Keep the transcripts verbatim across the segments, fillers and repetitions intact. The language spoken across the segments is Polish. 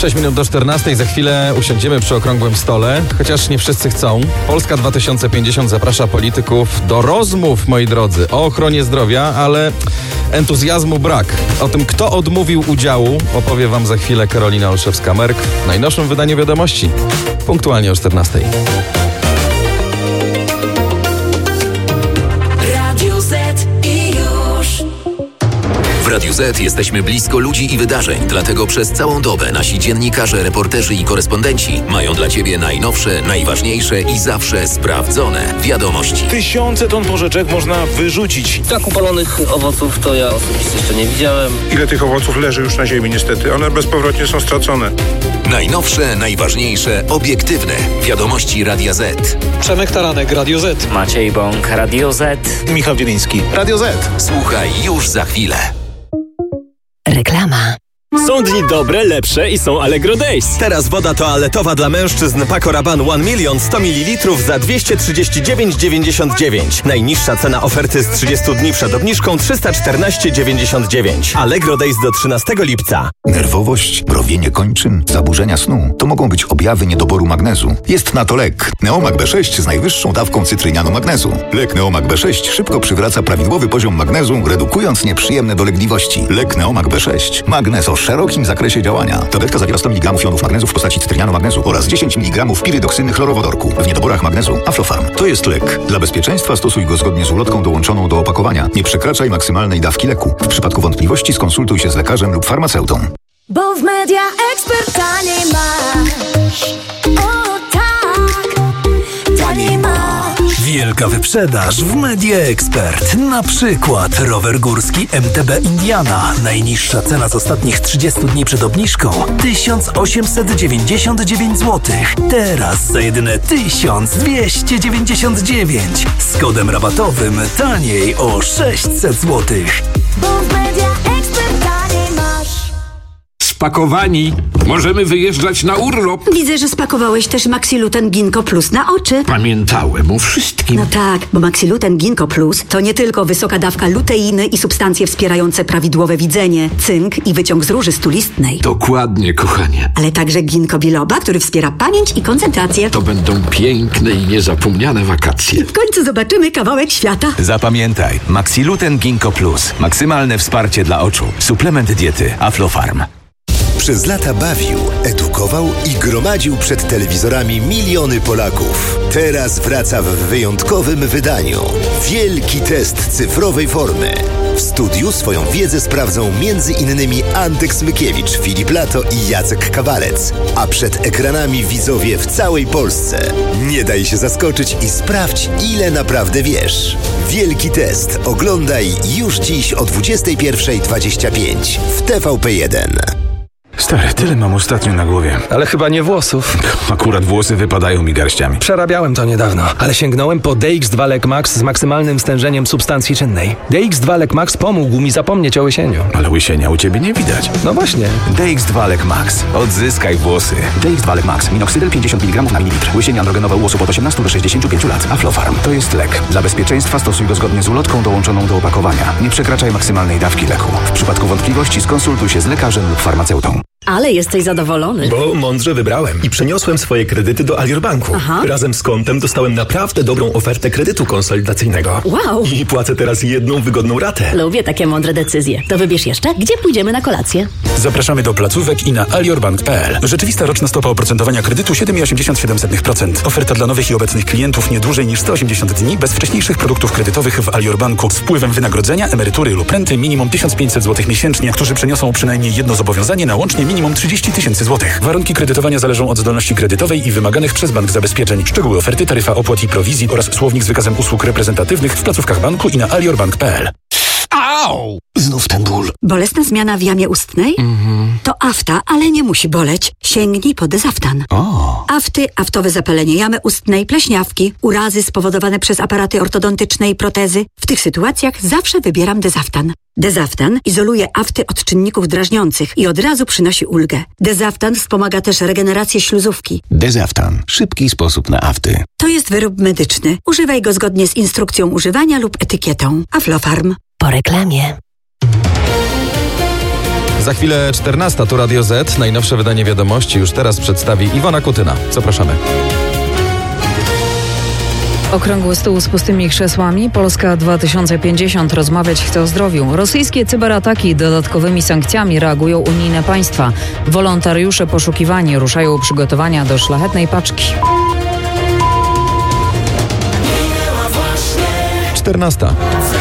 sześć minut do czternastej. Za chwilę usiądziemy przy okrągłym stole, chociaż nie wszyscy chcą. Polska dwa tysiące pięćdziesiąt zaprasza polityków do rozmów, moi drodzy, o ochronie zdrowia, ale entuzjazmu brak. O tym, kto odmówił udziału, opowie wam za chwilę Karolina Olszewska-Merk w najnowszym wydaniu Wiadomości. Punktualnie o czternastej. W Radiu Z jesteśmy blisko ludzi i wydarzeń, dlatego przez całą dobę nasi dziennikarze, reporterzy i korespondenci mają dla Ciebie najnowsze, najważniejsze i zawsze sprawdzone wiadomości. Tysiące ton porzeczek można wyrzucić. Tak upalonych owoców to ja osobiście jeszcze nie widziałem. Ile tych owoców leży już na ziemi niestety, one bezpowrotnie są stracone. Najnowsze, najważniejsze, obiektywne wiadomości Radia Z. Przemek Taranek, Radio Z. Maciej Bąk, Radio Z. Michał Wieliński, Radio Z. Słuchaj już za chwilę. Reklama. Są dni dobre, lepsze i są Allegro Days. Teraz woda toaletowa dla mężczyzn Paco Rabanne jeden milion sto mililitrów za dwieście trzydzieści dziewięć dziewięćdziesiąt dziewięć. Najniższa cena oferty z trzydziestu dni przed obniżką trzysta czternaście dziewięćdziesiąt dziewięć. Allegro Days do trzynastego lipca. Nerwowość, mrowienie kończyn, zaburzenia snu to mogą być objawy niedoboru magnezu. Jest na to lek. Neomag B sześć z najwyższą dawką cytrynianu magnezu. Lek Neomag B sześć szybko przywraca prawidłowy poziom magnezu, redukując nieprzyjemne dolegliwości. Lek Neomag B sześć. Magnez o szerokim zakresie działania. Tabletka zawiera sto miligramów jonów magnezu w postaci cytrynianu magnezu oraz dziesięć miligramów pirydoksyny chlorowodorku. W niedoborach magnezu Aflofarm. To jest lek. Dla bezpieczeństwa stosuj go zgodnie z ulotką dołączoną do opakowania. Nie przekraczaj maksymalnej dawki leku. W przypadku wątpliwości skonsultuj się z lekarzem lub farmaceutą. Bo w Media Expert taniej masz. O tak, taniej masz. Wielka wyprzedaż w Media Expert. Na przykład rower górski M T B Indiana. Najniższa cena z ostatnich trzydziestu dni przed obniżką tysiąc osiemset dziewięćdziesiąt dziewięć złotych. Teraz za jedyne tysiąc dwieście dziewięćdziesiąt dziewięć. Z kodem rabatowym taniej o sześćset złotych. Bo w Media Expert taniej masz. Spakowani. Możemy wyjeżdżać na urlop. Widzę, że spakowałeś też Maxiluten Ginkgo Plus na oczy. Pamiętałem o wszystkim. No tak, bo Maxiluten Ginkgo Plus to nie tylko wysoka dawka luteiny i substancje wspierające prawidłowe widzenie, cynk i wyciąg z róży stulistnej. Dokładnie, kochanie. Ale także ginkgo biloba, który wspiera pamięć i koncentrację. To będą piękne i niezapomniane wakacje. W końcu zobaczymy kawałek świata. Zapamiętaj, Maxiluten Ginkgo Plus. Maksymalne wsparcie dla oczu. Suplement diety Aflofarm. Przez lata bawił, edukował i gromadził przed telewizorami miliony Polaków. Teraz wraca w wyjątkowym wydaniu. Wielki test cyfrowej formy. W studiu swoją wiedzę sprawdzą między innymi Antek Smykiewicz, Filip Lato i Jacek Kawalec. A przed ekranami widzowie w całej Polsce. Nie daj się zaskoczyć i sprawdź, ile naprawdę wiesz. Wielki test oglądaj już dziś o dwudziestej pierwszej dwadzieścia pięć w T V P jeden. Stary, tyle mam ostatnio na głowie. Ale chyba nie włosów. Akurat włosy wypadają mi garściami. Przerabiałem to niedawno, ale sięgnąłem po D X dwa Lek Max z maksymalnym stężeniem substancji czynnej. D X dwa Lek Max pomógł mi zapomnieć o łysieniu. Ale łysienia u ciebie nie widać. No właśnie. D X dwa Lek Max. Odzyskaj włosy. D X dwa Lek Max. Minoxydil pięćdziesiąt miligramów na mililitr. Łysienie androgenowe u osób od osiemnastu do sześćdziesięciu pięciu lat. Aflofarm. To jest lek. Dla bezpieczeństwa stosuj go zgodnie z ulotką dołączoną do opakowania. Nie przekraczaj maksymalnej dawki leku. W przypadku wątpliwości skonsultuj się z lekarzem lub farmaceutą. Ale jesteś zadowolony. Bo mądrze wybrałem i przeniosłem swoje kredyty do Alior Banku. Aha. Razem z kontem dostałem naprawdę dobrą ofertę kredytu konsolidacyjnego. Wow. I płacę teraz jedną wygodną ratę. Lubię takie mądre decyzje. To wybierz jeszcze, gdzie pójdziemy na kolację. Zapraszamy do placówek i na aliorbank kropka p l. Rzeczywista roczna stopa oprocentowania kredytu siedem przecinek osiemdziesiąt siedem procent. Oferta dla nowych i obecnych klientów nie dłużej niż sto osiemdziesiąt dni bez wcześniejszych produktów kredytowych w Alior Banku z wpływem wynagrodzenia, emerytury lub renty minimum tysiąc pięćset złotych miesięcznie, którzy przeniosą przynajmniej jedno zobowiązanie na łącznie minimum trzydzieści tysięcy złotych. Warunki kredytowania zależą od zdolności kredytowej i wymaganych przez bank zabezpieczeń. Szczegóły oferty, taryfa opłat i prowizji oraz słownik z wykazem usług reprezentatywnych w placówkach banku i na aliorbank kropka p l. Au! Znów ten ból. Bolesna zmiana w jamie ustnej? Mhm. To afta, ale nie musi boleć. Sięgnij po Dezaftan. O. Afty, aftowe zapalenie jamy ustnej, pleśniawki, urazy spowodowane przez aparaty ortodontyczne i protezy. W tych sytuacjach zawsze wybieram Dezaftan. Dezaftan izoluje afty od czynników drażniących i od razu przynosi ulgę. Dezaftan wspomaga też regenerację śluzówki. Dezaftan. Szybki sposób na afty. To jest wyrób medyczny. Używaj go zgodnie z instrukcją używania lub etykietą. Aflofarm. Po reklamie. Za chwilę czternasta, tu Radio Z. Najnowsze wydanie wiadomości już teraz przedstawi Iwona Kutyna. Zapraszamy. Okrągły stół z pustymi krzesłami. Polska dwa tysiące pięćdziesiąt rozmawiać chce o zdrowiu. Rosyjskie cyberataki dodatkowymi sankcjami reagują unijne państwa. Wolontariusze poszukiwani ruszają przygotowania do szlachetnej paczki. czternasta.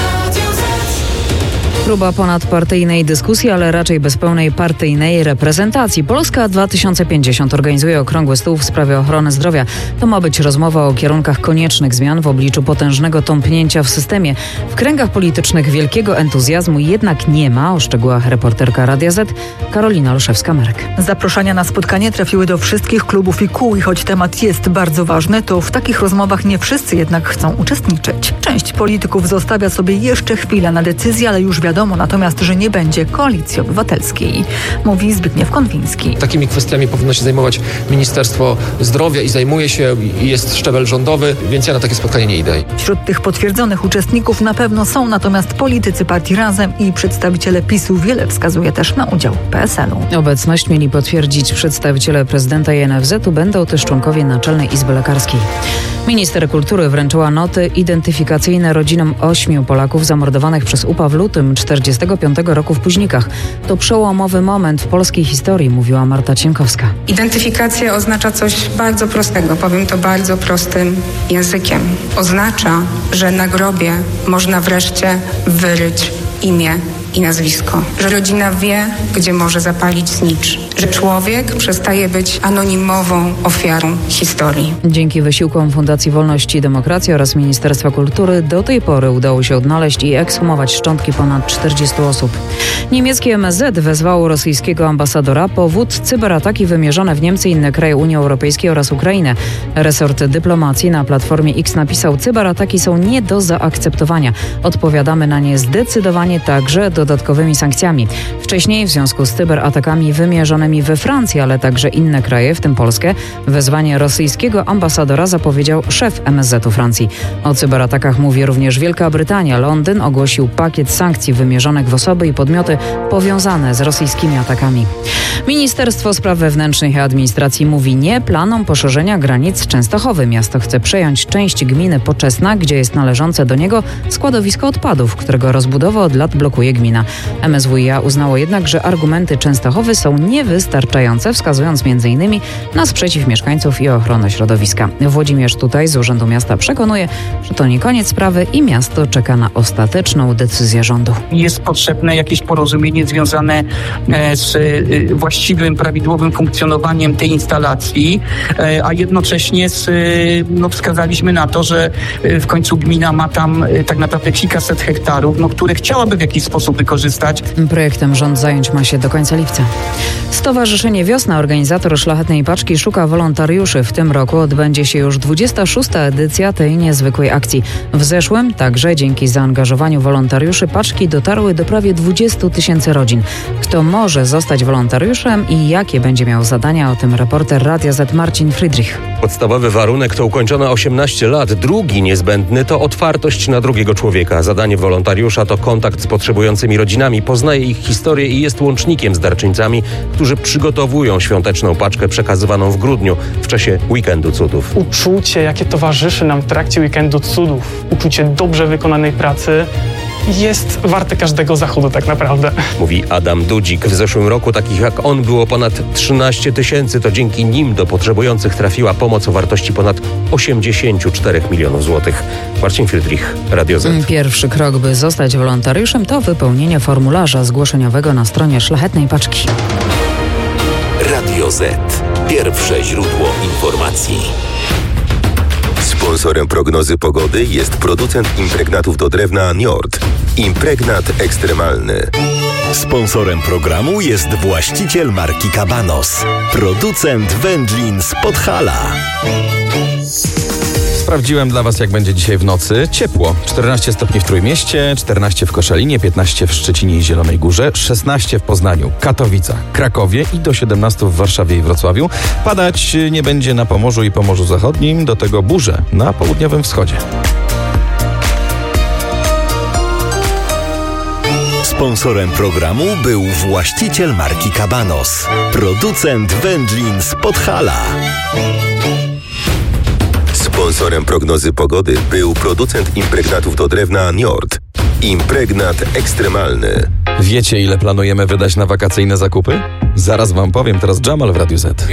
Próba ponadpartyjnej dyskusji, ale raczej bez pełnej partyjnej reprezentacji. Polska dwa tysiące pięćdziesiąt organizuje okrągły stół w sprawie ochrony zdrowia. To ma być rozmowa o kierunkach koniecznych zmian w obliczu potężnego tąpnięcia w systemie. W kręgach politycznych wielkiego entuzjazmu jednak nie ma, o szczegółach reporterka Radia Z Karolina Olszewska-Marek. Zaproszenia na spotkanie trafiły do wszystkich klubów i kół i choć temat jest bardzo ważny, to w takich rozmowach nie wszyscy jednak chcą uczestniczyć. Część polityków zostawia sobie jeszcze chwilę na decyzję, ale już wiadomo natomiast, że nie będzie Koalicji Obywatelskiej, mówi Zbigniew Konwiński. Takimi kwestiami powinno się zajmować Ministerstwo Zdrowia i zajmuje się, i jest szczebel rządowy, więc ja na takie spotkanie nie idę. Wśród tych potwierdzonych uczestników na pewno są natomiast politycy partii Razem i przedstawiciele PiSu. Wiele wskazuje też na udział P S L u. Obecność mieli potwierdzić przedstawiciele prezydenta i N F Z u, będą też członkowie Naczelnej Izby Lekarskiej. Minister kultury wręczyła noty identyfikacyjne rodzinom ośmiu Polaków zamordowanych przez U P A w lutym czterdziestego piątego roku w Puźnikach. To przełomowy moment w polskiej historii, mówiła Marta Cienkowska. Identyfikacja oznacza coś bardzo prostego, powiem to bardzo prostym językiem. Oznacza, że na grobie można wreszcie wyryć imię i nazwisko. Że rodzina wie, gdzie może zapalić znicz. Że człowiek przestaje być anonimową ofiarą historii. Dzięki wysiłkom Fundacji Wolności i Demokracji oraz Ministerstwa Kultury do tej pory udało się odnaleźć i ekshumować szczątki ponad czterdziestu osób. Niemiecki M S Z wezwał rosyjskiego ambasadora. Powód: cyberataki wymierzone w Niemcy i inne kraje Unii Europejskiej oraz Ukrainę. Resort dyplomacji na Platformie X napisał: cyberataki są nie do zaakceptowania. Odpowiadamy na nie zdecydowanie także dodatkowymi sankcjami. Wcześniej w związku z cyberatakami wymierzonymi we Francji, ale także inne kraje, w tym Polskę, wezwanie rosyjskiego ambasadora zapowiedział szef M S Z u Francji. O cyberatakach mówi również Wielka Brytania. Londyn ogłosił pakiet sankcji wymierzonych w osoby i podmioty powiązane z rosyjskimi atakami. Ministerstwo Spraw Wewnętrznych i Administracji mówi nie planom poszerzenia granic Częstochowy. Miasto chce przejąć część gminy Poczesna, gdzie jest należące do niego składowisko odpadów, którego rozbudowę od lat blokuje gmina. M S W i A uznało jednak, że argumenty Częstochowy są niewystarczające, wskazując między innymi na sprzeciw mieszkańców i ochronę środowiska. Włodzimierz Tutaj z Urzędu Miasta przekonuje, że to nie koniec sprawy i miasto czeka na ostateczną decyzję rządu. Jest potrzebne jakieś porozumienie związane z właściwym, prawidłowym funkcjonowaniem tej instalacji, a jednocześnie z, no, wskazaliśmy na to, że w końcu gmina ma tam tak naprawdę kilkaset hektarów, no, które chciałaby w jakiś sposób wykorzystać. Projektem rząd zająć ma się do końca lipca. Stowarzyszenie Wiosna, organizator szlachetnej paczki, szuka wolontariuszy. W tym roku odbędzie się już dwudziesta szósta edycja tej niezwykłej akcji. W zeszłym także dzięki zaangażowaniu wolontariuszy paczki dotarły do prawie dwudziestu tysięcy rodzin. Kto może zostać wolontariuszem i jakie będzie miał zadania, o tym reporter Radia Z Marcin Friedrich. Podstawowy warunek to ukończone osiemnaście lat. Drugi niezbędny to otwartość na drugiego człowieka. Zadanie wolontariusza to kontakt z potrzebującymi rodzinami, poznaje ich historię i jest łącznikiem z darczyńcami, którzy przygotowują świąteczną paczkę przekazywaną w grudniu w czasie Weekendu Cudów. Uczucie, jakie towarzyszy nam w trakcie Weekendu Cudów, uczucie dobrze wykonanej pracy, jest warte każdego zachodu tak naprawdę. Mówi Adam Dudzik. W zeszłym roku takich jak on było ponad trzynaście tysięcy. To dzięki nim do potrzebujących trafiła pomoc o wartości ponad osiemdziesiąt cztery milionów złotych. Marcin Friedrich, Radio Z. Pierwszy krok, by zostać wolontariuszem, to wypełnienie formularza zgłoszeniowego na stronie Szlachetnej Paczki. Radio Z. Pierwsze źródło informacji. Sponsorem prognozy pogody jest producent impregnatów do drewna Njord. Impregnat ekstremalny. Sponsorem programu jest właściciel marki Cabanos. Producent wędlin z Podhala. Sprawdziłem dla Was, jak będzie dzisiaj w nocy. Ciepło. czternaście stopni w Trójmieście, czternaście w Koszalinie, piętnaście w Szczecinie i Zielonej Górze, szesnaście w Poznaniu, Katowicach, Krakowie i do siedemnastu w Warszawie i Wrocławiu. Padać nie będzie na Pomorzu i Pomorzu Zachodnim, do tego burze na południowym wschodzie. Sponsorem programu był właściciel marki Cabanos, producent wędlin z Podhala. Sponsorem prognozy pogody był producent impregnatów do drewna Njord. Impregnat ekstremalny. Wiecie, ile planujemy wydać na wakacyjne zakupy? Zaraz wam powiem, teraz Jamal w Radiu Z.